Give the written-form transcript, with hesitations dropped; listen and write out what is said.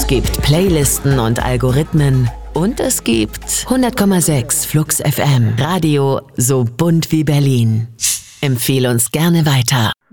Es gibt Playlisten und Algorithmen. Und es gibt 100,6 Flux FM. Radio so bunt wie Berlin. Empfehle uns gerne weiter.